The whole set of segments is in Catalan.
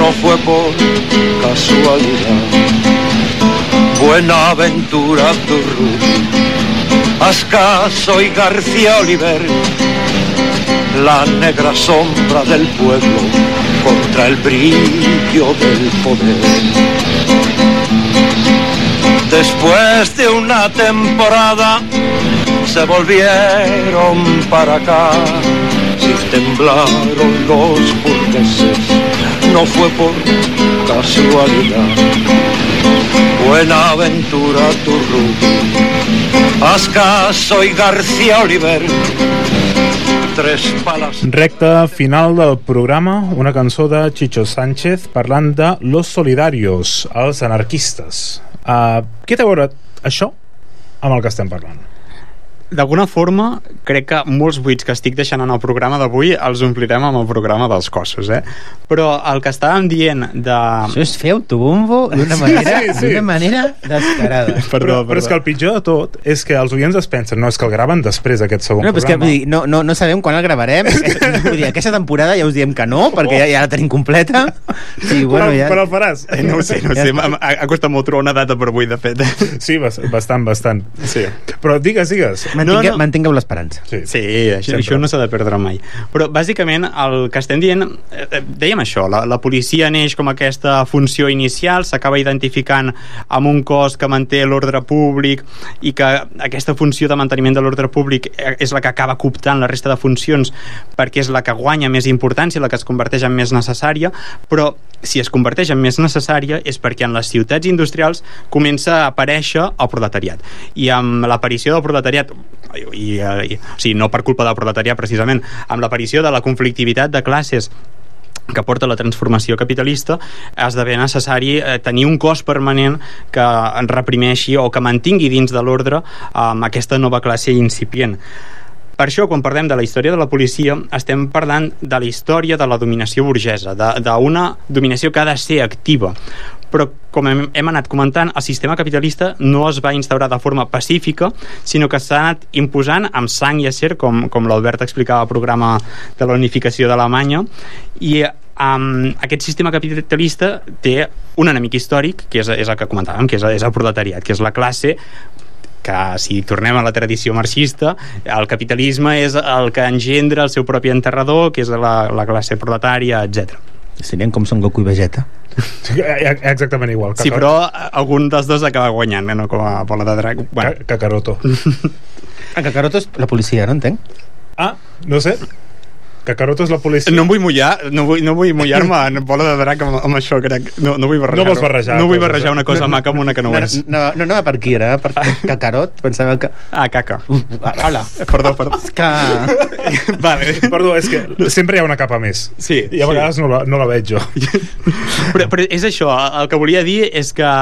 no fue por casualidad. Buenaventura Durruti, Ascá, soy García Oliver, la negra sombra del pueblo contra el brillo del poder. Después de una temporada se volvieron para acá, si temblaron los burgueses no fue por casualidad. Buenaventura Durruti, Ascá, soy García Oliver. Recta final del programa, una cançó de Chicho Sánchez parlant de Los Solidarios, els anarquistes. Què té a veure això amb el que estem parlant? D'alguna forma, crec que molts buits que estic deixant en el programa d'avui els omplirem amb el programa dels cossos, Però el que estàvem dient de... Això és fer autobombo d'una manera, d'una manera descarada. Però és que el pitjor de tot és que els oients es pensen, no, és que el graven després d'aquest segon programa. És que, vull dir, no sabem quan el gravarem. Vull dir, aquesta temporada ja us diem que no, perquè ja la tenim completa. Sí, bueno, ja... Però el faràs. No ho sé. Ha costat molt trobar una data per avui, de fet. Sí, bastant. Sí. Però digues. Mantingueu l'esperança. Sí, això no s'ha de perdre mai. Però bàsicament el que estem dient, dèiem això, la policia neix com aquesta funció inicial, s'acaba identificant amb un cos que manté l'ordre públic i que aquesta funció de manteniment de l'ordre públic és la que acaba cooptant la resta de funcions perquè és la que guanya més importància, la que es converteix en més necessària, però si es converteix en més necessària és perquè en les ciutats industrials comença a aparèixer el proletariat, i amb l'aparició del proletariat o sigui, no per culpa del proletariat precisament, amb l'aparició de la conflictivitat de classes que porta la transformació capitalista, esdevé necessari tenir un cos permanent que reprimeixi o que mantingui dins de l'ordre aquesta nova classe incipient. Per això, quan parlem de la història de la policia, estem parlant de la història de la dominació burgesa, d'una dominació que ha de ser activa. Però, com hem anat comentant, el sistema capitalista no es va instaurar de forma pacífica, sinó que s'ha anat imposant amb sang i acer, com l'Albert explicava al programa de la unificació d'Alemanya, i aquest sistema capitalista té un enemic històric, que és el que comentàvem, que és el proletariat, que és la classe que, si tornem a la tradició marxista, el capitalisme és el que engendra el seu propi enterrador, que és la classe proletària, etc. Serien com Son Goku i Vegeta. Exactament igual. Sí, però algun dels dos acaba guanyant, no com a bola de drac. Bueno. Kakaroto. Kakaroto és la policia, no entenc? No sé. Kakaroto és la policia. No em vull mullar-me en bola de drac amb això, crec. No vull barrejar. No vols barrejar. No vull barrejar una cosa maca amb una que no és. No anava per aquí, era per Kakarot. Pensava que... caca. Hola. Perdó. Vale. Perdó, és que sempre hi ha una capa més. Sí. I a vegades no la veig jo. Però és això, el que volia dir és que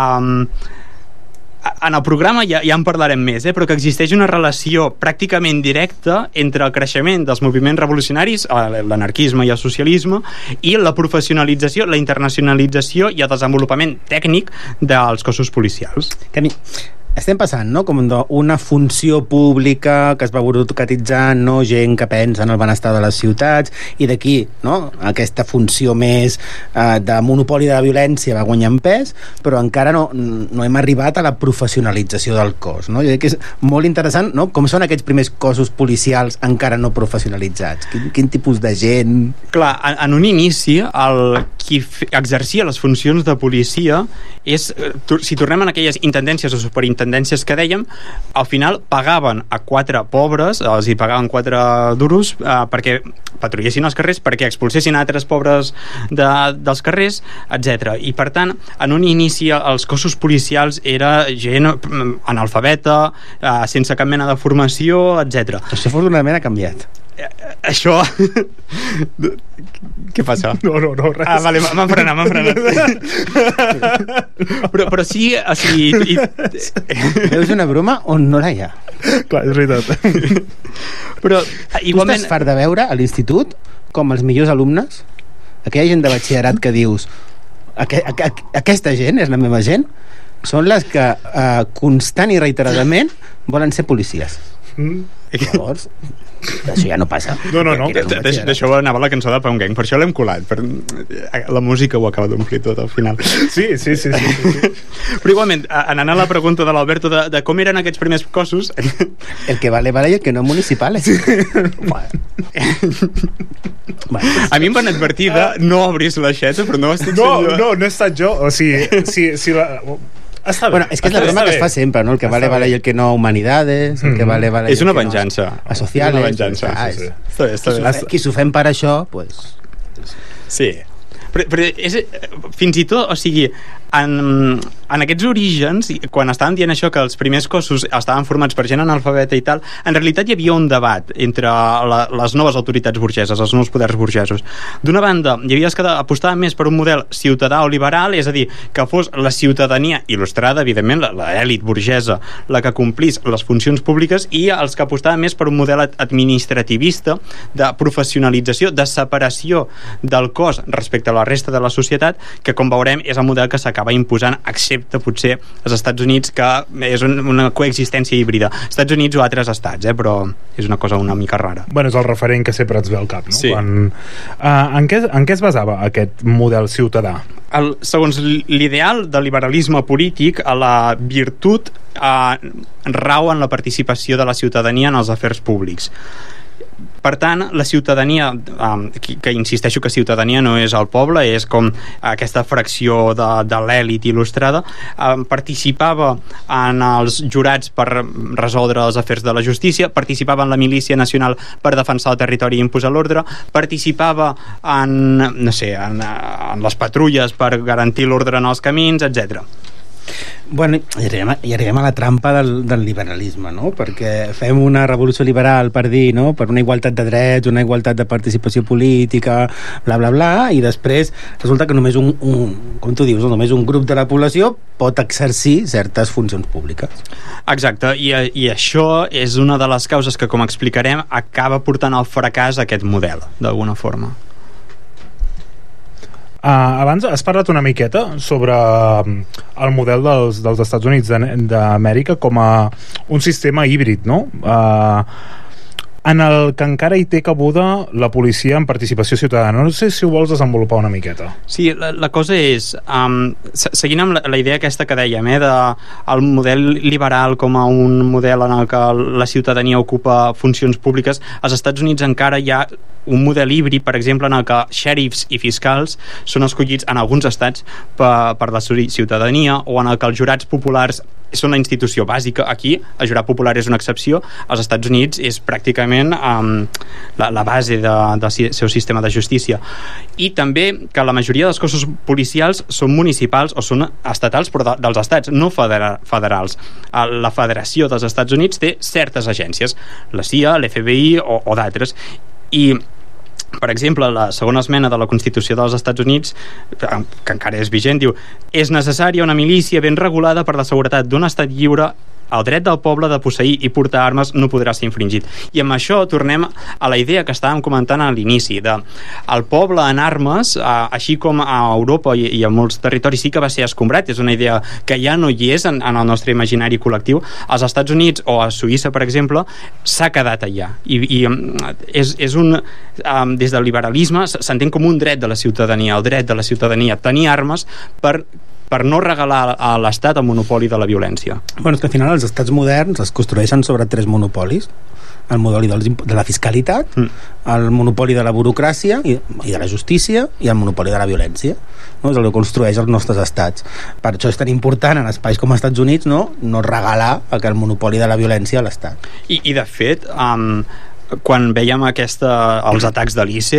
en el programa ja en parlarem més, però que existeix una relació pràcticament directa entre el creixement dels moviments revolucionaris, l'anarquisme i el socialisme, i la professionalització, la internacionalització i el desenvolupament tècnic dels cossos policials. Que estem passant, no?, com d'una funció pública que es va burocratitzant, no?, gent que pensa en el benestar de les ciutats, i d'aquí, no?, aquesta funció més de monopoli de la violència va guanyant pes, però encara no hem arribat a la professionalització del cos, no? Jo crec que és molt interessant, no?, com són aquests primers cossos policials encara no professionalitzats, quin tipus de gent... Clar, en un inici qui exercia les funcions de policia és, si tornem en aquelles intendències o superintendències que dèiem, al final pagaven a 4 pobres, els hi pagaven 4 duros perquè patrullessin els carrers, perquè expulsessin altres pobres dels carrers, etc. I per tant, en un inici els cossos policials era gent analfabeta, sense cap mena de formació, etc. Això afortunadament ha canviat. Això... Què passa? No, res. Vale, m'han frenat. però sí, o sigui... Veus una broma on no la hi ha. Clar, és veritat. Però igualment... Tu estàs fart de veure a l'institut com els millors alumnes, aquella gent de batxillerat que dius aquesta gent és la meva gent, són les que constant i reiteradament volen ser policies. Llavors Això ja no passa. No. D'això anava la cançó de Pound Gang, per això l'hem colat, la música ho acaba d'omplir tot al final. Sí. Però igualment, anant a la pregunta de l'Alberto de com eren aquests primers cossos... El que vale y el que no municipales. A mi em van advertir de no obris l'aixeta, però no estic sent jo. No he estat jo. O sigui, si la... Està bé. Bueno, és que és la broma que es fa sempre, no? El que vale y el que no humanidades, el que vale és una venjança. A sociales. És una venjança. Està bé. Qui s'ho fem per això, pues... Sí. Però és, fins i tot, o sigui, en aquests orígens, quan estàvem dient això, que els primers cossos estaven formats per gent analfabeta i tal, en realitat hi havia un debat entre les noves autoritats burgeses, els nous poders burgesos. D'una banda, hi havia els que apostaven més per un model ciutadà o liberal, és a dir, que fos la ciutadania il·lustrada, evidentment, l'elit burgesa, la que complís les funcions públiques, i els que apostaven més per un model administrativista, de professionalització, de separació del cos respecte a la resta de la societat, que com veurem és el model que s'acaba imposant, excepte potser als Estats Units, que és una coexistència híbrida. Estats Units o altres estats, però és una cosa una mica rara. Bueno, és el referent que sempre et ve al cap, no? Sí. En què es basava aquest model ciutadà? Segons l'ideal del liberalisme polític, la virtut rau en la participació de la ciutadania en els afers públics. Per tant, la ciutadania, que insisteixo que ciutadania no és el poble, és com aquesta fracció de l'èlit il·lustrada, participava en els jurats per resoldre els afers de la justícia, participava en la milícia nacional per defensar el territori i imposar l'ordre, participava en les patrulles per garantir l'ordre en els camins, etc. Bueno, i arribem a la trampa del liberalisme, no? Perquè fem una revolució liberal per dir, no?, per una igualtat de drets, una igualtat de participació política, bla, bla, bla, i després resulta que només com tu dius, només un grup de la població pot exercir certes funcions públiques. Exacte, i això és una de les causes que, com explicarem, acaba portant al fracàs aquest model, d'alguna forma. Abans has parlat una miqueta sobre el model dels Estats Units d'Amèrica com a un sistema híbrid, no? En el que encara hi té cabuda la policia en participació ciutadana. No sé si ho vols desenvolupar una miqueta. Sí, la cosa és, seguint amb la idea aquesta que dèiem, el model liberal com a un model en el que la ciutadania ocupa funcions públiques, als Estats Units encara hi ha un model híbrid, per exemple, en el que xèrifs i fiscals són escollits en alguns estats per la ciutadania, o en el que els jurats populars són la institució bàsica. Aquí el jurat popular és una excepció, als Estats Units és pràcticament la base del seu sistema de justícia. I també que la majoria dels cossos policials són municipals o són estatals, però dels estats, no federals. La Federació dels Estats Units té certes agències, la CIA, l'FBI o d'altres, i per exemple, la segona esmena de la Constitució dels Estats Units, que encara és vigent, diu: és necessària una milícia ben regulada per la seguretat d'un estat lliure. El dret del poble de posseir i portar armes no podrà ser infringit. I amb això tornem a la idea que estàvem comentant a l'inici, de el poble en armes, així com a Europa i a molts territoris sí que va ser escombrat, és una idea que ja no hi és en el nostre imaginari col·lectiu. Als Estats Units o a Suïssa, per exemple, s'ha quedat allà. I és un... des del liberalisme s'entén com un dret de la ciutadania, el dret de la ciutadania a tenir armes per no regalar a l'Estat el monopoli de la violència. Bueno, és que al final els estats moderns es construeixen sobre 3 monopolis: el monopoli de la fiscalitat, el monopoli de la burocràcia i de la justícia, i el monopoli de la violència, no? És el que construeix els nostres estats. Per això és tan important en espais com els Estats Units no regalar el monopoli de la violència a l'Estat. I de fet, quan veiem els atacs de l'ICE,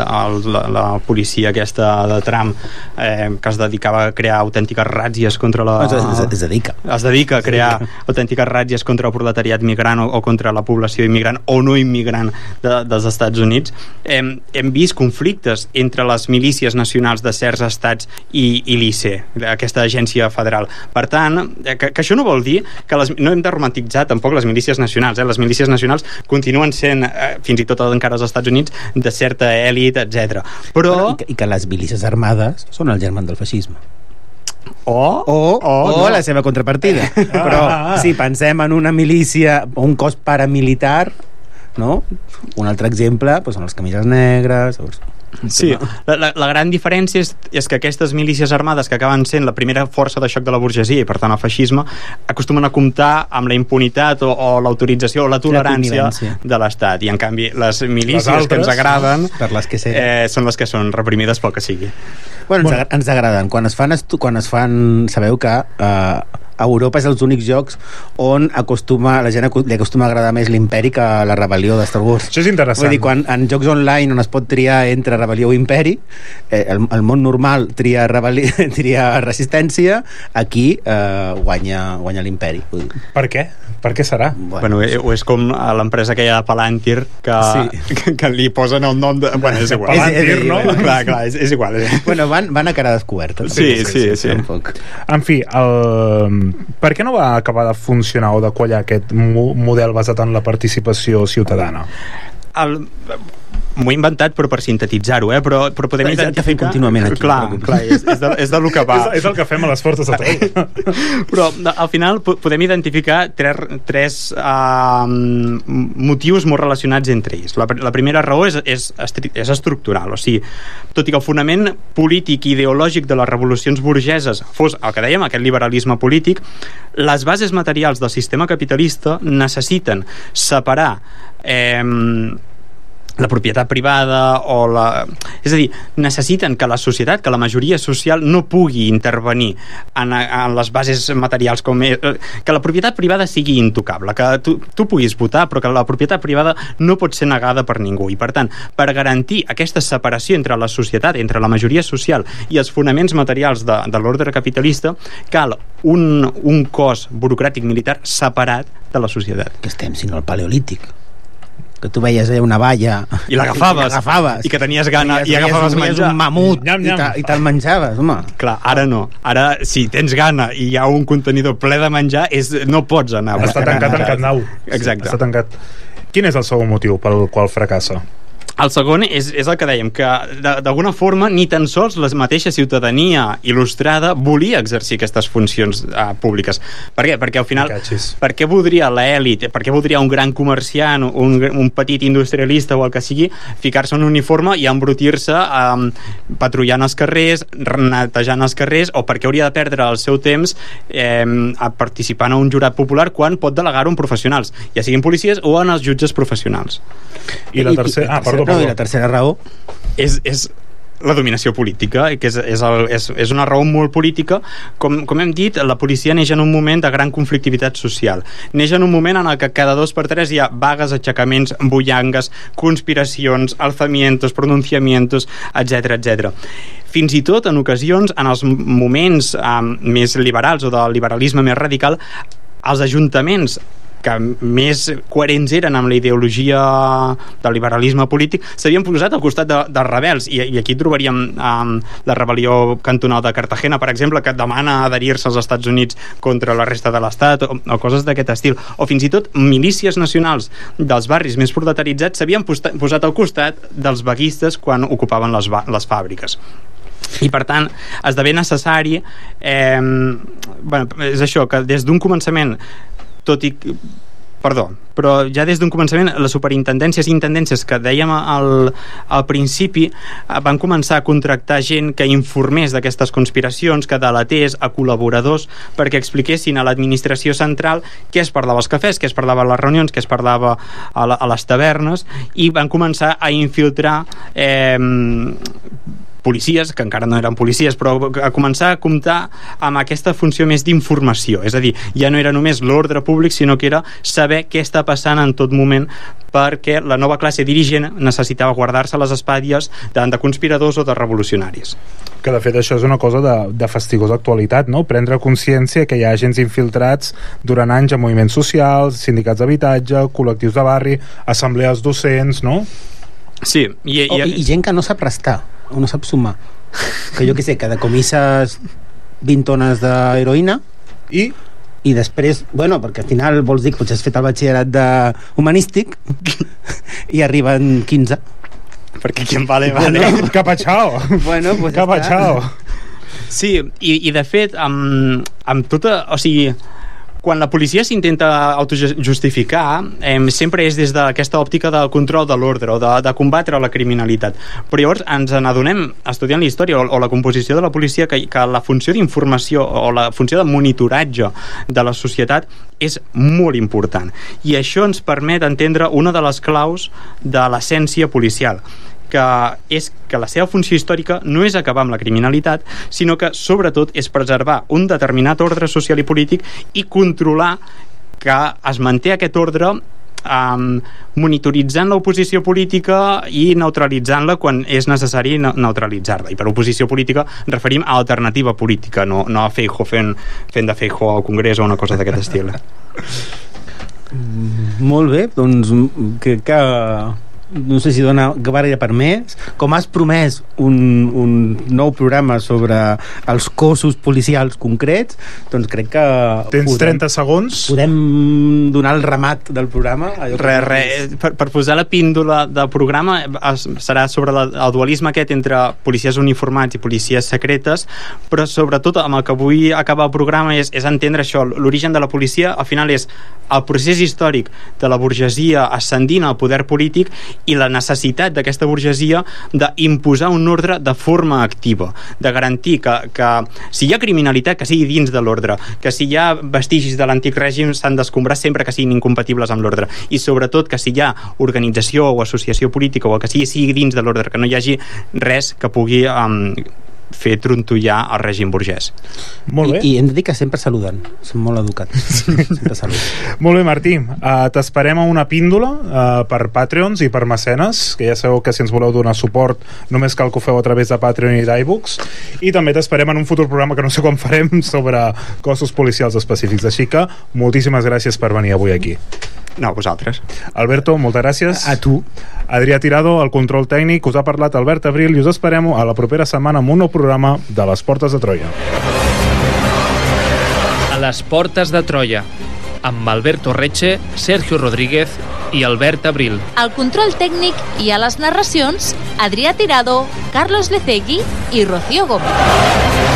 la policia aquesta de Trump, que es dedicava a crear autèntiques ràtzies contra es dedica a crear autèntiques ràtzies contra el proletariat migrant o contra la població immigrant o no immigrant dels Estats Units, hem vist conflictes entre les milícies nacionals de certs estats i l'ICE, aquesta agència federal. Per tant, que això no vol dir que no hem de romantitzar tampoc les milícies nacionals. Les milícies nacionals continuen sent, fins i tot encara als Estats Units, de certa èlit, etc. Però... I que les milícies armades són el germen del feixisme. O no. La seva contrapartida. Però si pensem en una milícia o un cos paramilitar, no? Un altre exemple doncs, són les camises negres. Sí, la gran diferència és que aquestes milícies armades, que acaben sent la primera força de xoc de la burgesia i per tant el feixisme, acostumen a comptar amb la impunitat o l'autorització o la tolerància de l'Estat, i en canvi les milícies que ens agraden per les que són les que són reprimides pel que sigui. Bueno, ens agraden. Quan es fan sabeu que a Europa és els únics jocs on la gent li acostuma a agradar més l'imperi que la rebel·lió de Star Wars. Això és interessant. Vull dir, quan en jocs online on es pot triar entre rebel·lió o imperi, el món normal tria resistència, aquí guanya l'imperi. Per què? Per què serà? Bueno, o és com a l'empresa aquella de Palantir que li posen el nom de... Bueno, és igual. Palantir, no? Clar, és igual. Bueno, van a cara descoberta. Sí. En fi, per què no va acabar de funcionar o de quallar aquest model basat en la participació ciutadana? M'ho he inventat per sintetitzar-ho, però podem identificar... contínuament aquí. Clar, és del que va. És el que fem a les forces de tot. Però al final podem identificar tres motius molt relacionats entre ells. La primera raó és estructural, o sigui, tot i que el fonament polític i ideològic de les revolucions burgeses fos el que dèiem, aquest liberalisme polític, les bases materials del sistema capitalista necessiten separar la propietat privada és a dir, necessiten que la societat, que la majoria social no pugui intervenir en les bases materials, que la propietat privada sigui intocable, que tu puguis votar però que la propietat privada no pot ser negada per ningú, i per tant, per garantir aquesta separació entre la societat, entre la majoria social i els fonaments materials de l'ordre capitalista, cal un cos burocràtic militar separat de la societat. Que estem sinó al paleolític, que tu veies una valla i l'agafaves i que tenies gana i agafaves menjar, un mamut i te'l menjaves, home. Clar, ara no, ara si tens gana i hi ha un contenidor ple de menjar no pots anar. Està tancat en Cat Nau. Exacte. Està tancat. Quin és el segon motiu pel qual fracassa? El segon és el que dèiem, que d'alguna forma ni tan sols la mateixa ciutadania il·lustrada volia exercir aquestes funcions públiques. Per què? Perquè al final, per què voldria l'elit, per què voldria un gran comerciant, un petit industrialista o el que sigui, ficar-se en un uniforme i embrutir-se patrullant els carrers, netejant els carrers, o per què hauria de perdre el seu temps participant en un jurat popular quan pot delegar-ho en professionals, ja siguin policies o en els jutges professionals. I la tercera... I la tercera raó és la dominació política, que és una raó molt política. Com hem dit, la policia neix en un moment de gran conflictivitat social, neix en un moment en el que cada 2 per 3 hi ha vagues, aixecaments, bullangues, conspiracions, alzamientos, pronunciamientos, etc. Fins i tot en ocasions, en els moments més liberals o del liberalisme més radical, els ajuntaments que més coherents eren amb la ideologia del liberalisme polític s'havien posat al costat dels rebels, i aquí trobaríem la rebel·lió cantonal de Cartagena, per exemple, que demana adherir-se als Estats Units contra la resta de l'Estat, o coses d'aquest estil, o fins i tot milícies nacionals dels barris més proletaritzats s'havien posat al costat dels vaguistes quan ocupaven les fàbriques. I per tant esdevé necessari és això, que des d'un començament però ja des d'un començament les superintendències i intendències que dèiem al principi van començar a contractar gent que informés d'aquestes conspiracions, que delatés a col·laboradors perquè expliquessin a l'administració central què es parlava als cafès, què es parlava a les reunions, què es parlava a les tavernes, i van començar a infiltrar policies, que encara no eren policies, però a començar a comptar amb aquesta funció més d'informació, és a dir, ja no era només l'ordre públic, sinó que era saber què està passant en tot moment, perquè la nova classe dirigent necessitava guardar-se les espatlles davant de conspiradors o de revolucionaris. Que de fet això és una cosa de fastigosa actualitat, no? Prendre consciència que hi ha agents infiltrats durant anys a moviments socials, sindicats d'habitatge, col·lectius de barri, assemblees docents, no? Sí. I gent que no sap restar o no sap sumar, que jo què sé, que decomisses 20 tones d'heroïna i després, bueno, perquè al final vols dir que potser has fet el batxillerat humanístic i arriben 15 perquè quien vale. Capachao. Bueno, pues Capachao. Sí, i de fet amb tota, o sigui, Quan la policia s'intenta autojustificar, sempre és des d'aquesta òptica del control de l'ordre o de combatre la criminalitat. Però llavors ens n'adonem, estudiant la història o la composició de la policia, que la funció d'informació o la funció de monitoratge de la societat és molt important. I això ens permet entendre una de les claus de l'essència policial, que és que la seva funció històrica no és acabar amb la criminalitat, sinó que sobretot és preservar un determinat ordre social i polític i controlar que es manté aquest ordre monitoritzant l'oposició política i neutralitzant-la quan és necessari neutralitzar-la. I per oposició política referim a alternativa política, no a Feijóo fent de Feijóo al Congrés o una cosa d'aquest estil. Molt bé, doncs crec que no sé si dona gabarra per més. Com has promès un nou programa sobre els cossos policials concrets, doncs crec que tens 30 segons. Podem donar el remat del programa. Per posar la píndola del programa serà sobre el dualisme aquest entre policies uniformats i policies secretes, però sobretot amb el que vull acabar el programa és entendre això, l'origen de la policia al final és el procés històric de la burgesia ascendint al poder polític i la necessitat d'aquesta burgesia d'imposar un ordre de forma activa, de garantir que si hi ha criminalitat, que sigui dins de l'ordre, que si hi ha vestigis de l'antic règim s'han d'escombrar sempre que siguin incompatibles amb l'ordre, i sobretot que si hi ha organització o associació política o que sigui dins de l'ordre, que no hi hagi res que pugui fer trontollar el règim burgès. Molt bé. I hem de dir que sempre saluden, són molt educats. Sempre saluden. Molt bé, Martí, t'esperem a una píndola per Patreons i per mecenes, que ja sabeu que si ens voleu donar suport només cal que ho feu a través de Patreon i d'iBooks, i també t'esperem en un futur programa que no sé quan farem sobre cossos policials específics, així que moltíssimes gràcies per venir avui aquí. No, vosaltres. Alberto, moltes gràcies. A tu. Adrià Tirado, el control tècnic, us ha parlat Albert Abril i us esperem a la propera setmana amb un nou programa de Les Portes de Troia. A Les Portes de Troia, amb Alberto Reche, Sergio Rodríguez i Albert Abril. Al control tècnic i a les narracions, Adrià Tirado, Carlos Lecegui i Rocío Gómez.